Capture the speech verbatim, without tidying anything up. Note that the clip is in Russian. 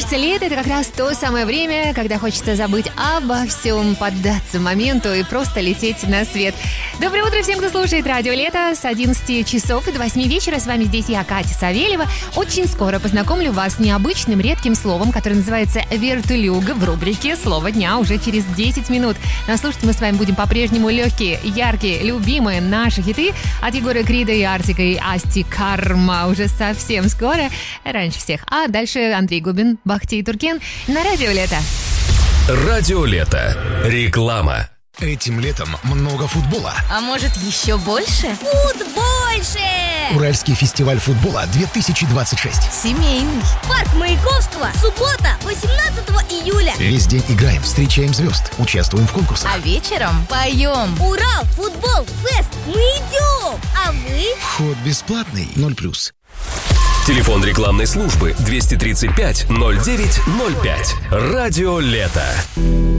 Кажется, лето — это как раз то самое время, когда хочется забыть обо всем, поддаться моменту и просто лететь на свет. Доброе утро всем, кто слушает Радио Лето. С одиннадцати часов и до восьми вечера с вами здесь я, Катя Савельева. Очень скоро познакомлю вас с необычным редким словом, которое называется вертолюга, в рубрике «Слово дня» уже через десять минут. Но слушать мы с вами будем по-прежнему легкие, яркие, любимые наши хиты от Егора Крида и Артика и Асти Карма уже совсем скоро, раньше всех. А дальше Андрей Губин, Бахти и Туркен на Радио Лето. Радио Лето. Реклама. Этим летом много футбола. А может, еще больше? Футбольше! Уральский фестиваль футбола две тысячи двадцать шесть. Семейный. Парк Маяковского. Суббота, восемнадцатого июля. Весь день играем, встречаем звезд, участвуем в конкурсах. А вечером поем. Урал, футбол, фест. Мы идем. А вы? Вход бесплатный, ноль плюс. Телефон рекламной службы двести тридцать пять ноль девять ноль пять. Радио Лето.